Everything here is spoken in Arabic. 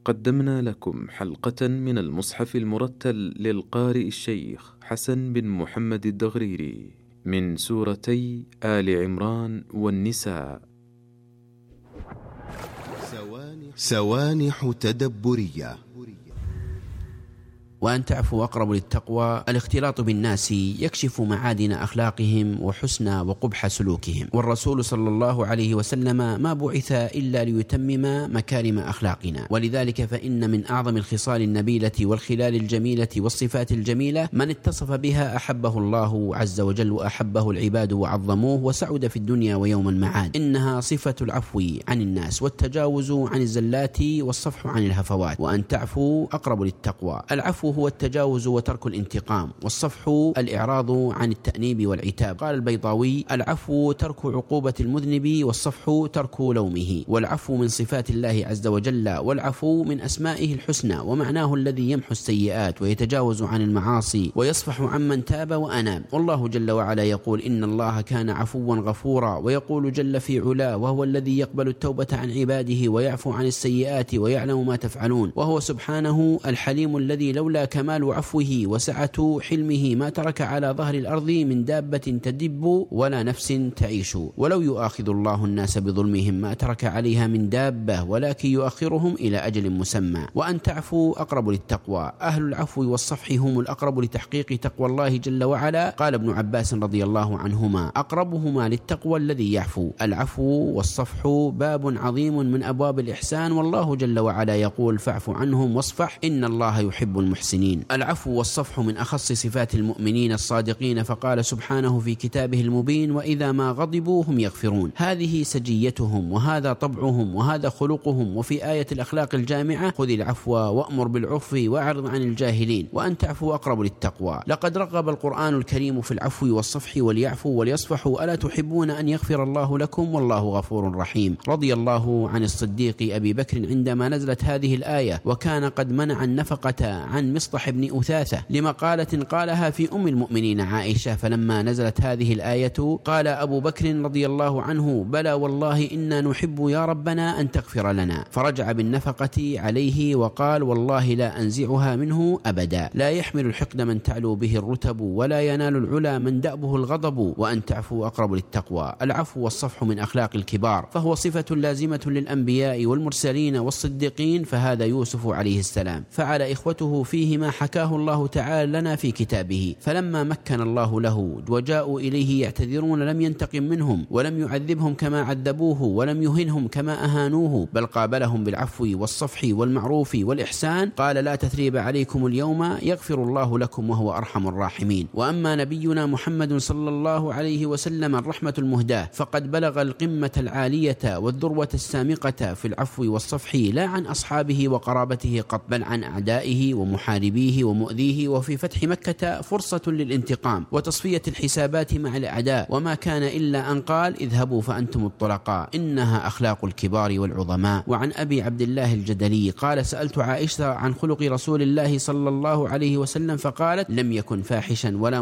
قدمنا لكم حلقة من المصحف المرتل للقارئ الشيخ حسن بن محمد الدغريري من سورتي آل عمران والنساء. سوانح تدبرية. وأن تعفوا أقرب للتقوى. الاختلاط بالناس يكشف معادن أخلاقهم وحسن وقبح سلوكهم، والرسول صلى الله عليه وسلم ما بعث إلا ليتمم مكارم أخلاقنا، ولذلك فإن من أعظم الخصال النبيلة والخلال الجميلة والصفات الجميلة من اتصف بها أحبه الله عز وجل وأحبه العباد وعظموه وسعد في الدنيا ويوم المعاد. إنها صفة العفو عن الناس والتجاوز عن الزلات والصفح عن الهفوات. وأن تعفوا أقرب للتقوى. العفو هو التجاوز وترك الانتقام، والصفح الإعراض عن التأنيب والعتاب. قال البيضاوي: العفو ترك عقوبة المذنب، والصفح ترك لومه. والعفو من صفات الله عز وجل، والعفو من أسمائه الحسنى، ومعناه الذي يمحو السيئات ويتجاوز عن المعاصي ويصفح عمن تاب وأناب. والله جل وعلا يقول: إن الله كان عفوا غفورا. ويقول جل في علاه: وهو الذي يقبل التوبة عن عباده ويعفو عن السيئات ويعلم ما تفعلون. وهو سبحانه الحليم الذي لولا كمال عفوه وسعة حلمه ما ترك على ظهر الأرض من دابة تدب ولا نفس تعيش. ولو يؤاخذ الله الناس بظلمهم ما ترك عليها من دابة، ولكن يؤخرهم إلى أجل مسمى. وأن تعفوا أقرب للتقوى. أهل العفو والصفح هم الأقرب لتحقيق تقوى الله جل وعلا. قال ابن عباس رضي الله عنهما: أقربهما للتقوى الذي يعفو. العفو والصفح باب عظيم من أبواب الإحسان، والله جل وعلا يقول: فاعف عنهم واصفح إن الله يحب المحسنين. العفو والصفح من أخص صفات المؤمنين الصادقين، فقال سبحانه في كتابه المبين: وإذا ما غضبوا هم يغفرون. هذه سجيتهم وهذا طبعهم وهذا خلقهم. وفي آية الأخلاق الجامعة: خذ العفو وأمر بالعرف وأعرض عن الجاهلين. وأن تعفوا أقرب للتقوى. لقد رغب القرآن الكريم في العفو والصفح وليعفوا وليصفحوا. ألا تحبون أن يغفر الله لكم والله غفور رحيم. رضي الله عن الصديق أبي بكر عندما نزلت هذه الآية، وكان قد منع النفقة عن مصطح بن أثاثة لمقالة قالها في أم المؤمنين عائشة. فلما نزلت هذه الآية قال أبو بكر رضي الله عنه: بلى والله إنا نحب يا ربنا أن تغفر لنا. فرجع بالنفقة عليه وقال: والله لا أنزعها منه أبدا. لا يحمل الحقد من تعلو به الرتب، ولا ينال العلا من دأبه الغضب. وأن تعفو أقرب للتقوى. العفو والصفح من أخلاق الكبار، فهو صفة لازمة للأنبياء والمرسلين والصديقين. فهذا يوسف عليه السلام فعل إخوته فيه ما حكاه الله تعالى لنا في كتابه. فلما مكن الله له وجاءوا إليه يعتذرون لم ينتقم منهم ولم يعذبهم كما عذبوه ولم يهنهم كما أهانوه، بل قابلهم بالعفو والصفح والمعروف والإحسان. قال: لا تثريب عليكم اليوم يغفر الله لكم وهو أرحم الراحمين. وأما نبينا محمد صلى الله عليه وسلم الرحمة المهداة، فقد بلغ القمة العالية والذروة السامقة في العفو والصفح، لا عن أصحابه وقرابته قط، بل عن أعدائه ومحاربيه ومؤذيه. وفي فتح مكة فرصة للانتقام وتصفية الحسابات مع الأعداء، وما كان إلا أن قال: اذهبوا فأنتم الطلقاء. إنها أخلاق الكبار والعظماء. وعن أبي عبد الله الجدلي قال: سألت عائشة عن خلق رسول الله صلى الله عليه وسلم، فقالت: لم يكن فاحشا ولا